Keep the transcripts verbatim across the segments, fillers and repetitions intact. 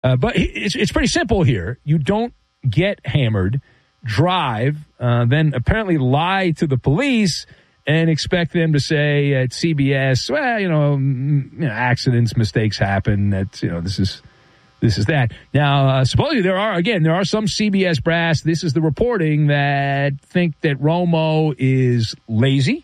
Uh, but it's, it's pretty simple here. You don't get hammered, drive, uh, then apparently lie to the police and expect them to say at C B S, well, you know, m- you know accidents, mistakes happen. That, you know, this is this is that. Now, uh, supposedly there are, again, there are some C B S brass, this is the reporting, that think that Romo is lazy.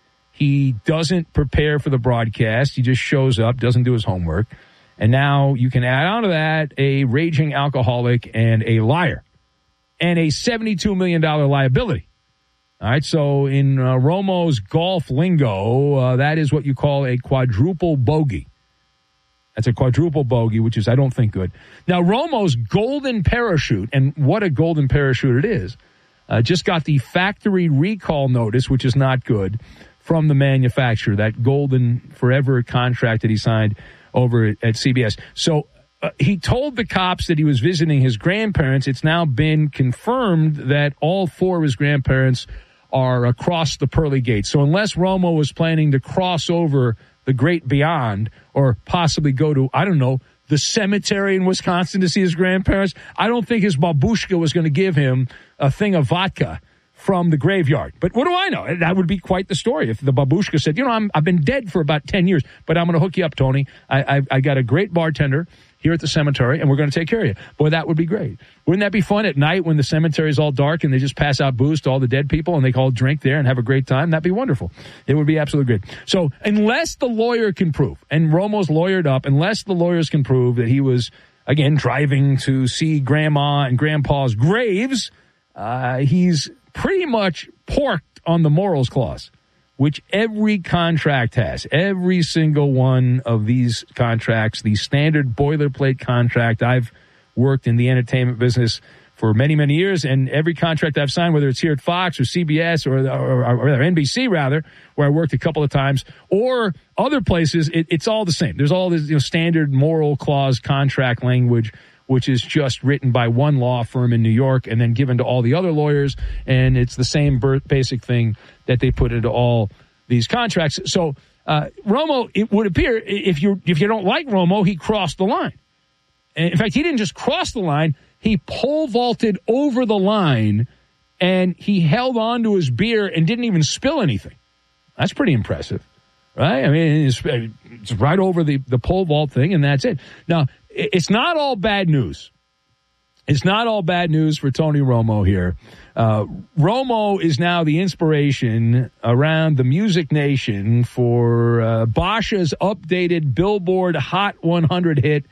He doesn't prepare for the broadcast. He just shows up, doesn't do his homework. And now you can add on to that a raging alcoholic and a liar and a seventy-two million dollars liability. All right, so in uh, Romo's golf lingo, uh, that is what you call a quadruple bogey. That's a quadruple bogey, which is, I don't think, good. Now, Romo's golden parachute, and what a golden parachute it is, uh, just got the factory recall notice, which is not good, from the manufacturer, that golden forever contract that he signed over at C B S. So uh, he told the cops that he was visiting his grandparents. It's now been confirmed that all four of his grandparents are across the pearly gates. So unless Romo was planning to cross over the great beyond or possibly go to, I don't know, the cemetery in Wisconsin to see his grandparents, I don't think his babushka was going to give him a thing of vodka from the graveyard. But what do I know? That would be quite the story if the babushka said, you know, I'm, I've been dead for about ten years, but I'm going to hook you up, Tony. I, I, I got a great bartender here at the cemetery, and we're going to take care of you. Boy, that would be great. Wouldn't that be fun at night when the cemetery is all dark and they just pass out booze to all the dead people and they all drink there and have a great time? That'd be wonderful. It would be absolutely great. So unless the lawyer can prove, and Romo's lawyered up, unless the lawyers can prove that he was, again, driving to see grandma and grandpa's graves, uh, he's pretty much porked on the morals clause, which every contract has. Every single one of these contracts, the standard boilerplate contract. I've worked in the entertainment business for many, many years, and every contract I've signed, whether it's here at Fox or C B S or, or, or, or N B C, rather, where I worked a couple of times, or other places, it, it's all the same. There's all this, you know, standard moral clause contract language, which is just written by one law firm in New York and then given to all the other lawyers, and it's the same basic thing that they put into all these contracts. So uh, Romo, it would appear, if you if you don't like Romo, he crossed the line. And in fact, he didn't just cross the line, he pole vaulted over the line, and he held on to his beer and didn't even spill anything. That's pretty impressive, right? I mean, it's, it's right over the, the pole vault thing, and that's it. Now, it's not all bad news. It's not all bad news for Tony Romo here. Uh, Romo is now the inspiration around the Music Nation for uh, Basha's updated Billboard Hot one hundred hit,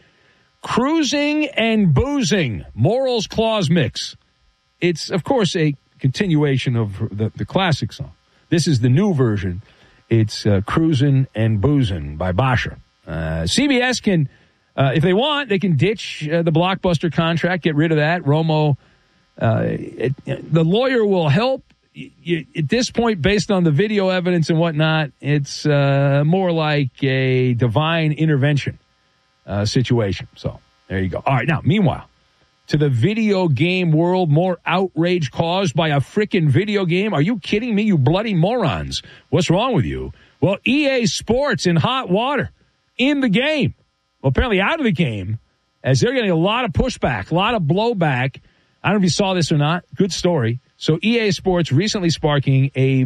Cruising and Boozing, Morals Clause Mix. It's, of course, a continuation of the, the classic song. This is the new version. It's uh, Cruising and Boozing by Basha. Uh, C B S can... Uh, if they want, they can ditch uh, the Blockbuster contract, get rid of that. Romo, uh, it, the lawyer will help. You, at this point, based on the video evidence and whatnot, it's uh, more like a divine intervention uh, situation. So there you go. All right, now, meanwhile, to the video game world, more outrage caused by a frickin' video game. Are you kidding me, you bloody morons? What's wrong with you? Well, E A Sports in hot water in the game. Well, apparently out of the game, as they're getting a lot of pushback, a lot of blowback. I don't know if you saw this or not. Good story. So E A Sports recently sparking a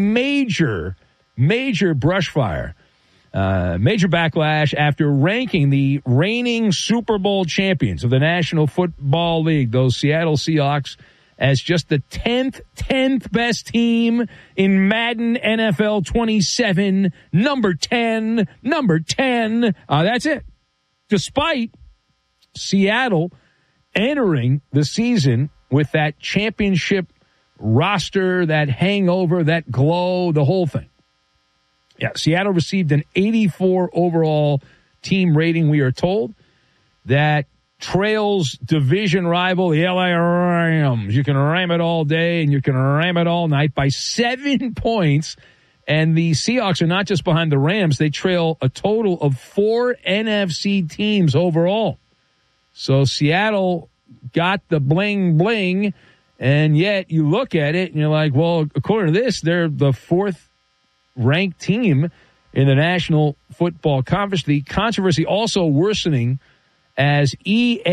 major, major brush fire, uh, major backlash after ranking the reigning Super Bowl champions of the National Football League, those Seattle Seahawks, as just the tenth, tenth best team in Madden N F L twenty-seven, number ten, number ten. Uh, that's it. Despite Seattle entering the season with that championship roster, that hangover, that glow, the whole thing. Yeah, Seattle received an eighty-four overall team rating, we are told, that trails division rival, the L A Rams. You can ram it all day and you can ram it all night by seven points. And the Seahawks are not just behind the Rams. They trail a total of four N F C teams overall. So Seattle got the bling bling, and yet you look at it and you're like, well, according to this, they're the fourth ranked team in the National Football Conference. The controversy also worsening as E A